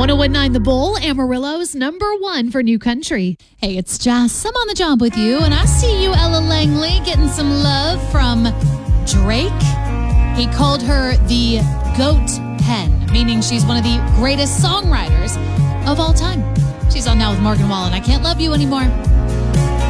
1019 The Bull, Amarillo's #1 for new country. Hey, it's Jess. I'm on the job with you, and I see you, Ella Langley, getting some love from Drake. He called her the GOAT pen, meaning she's one of the greatest songwriters of all time. She's on now with Morgan Wallen. I Can't Love You Anymore.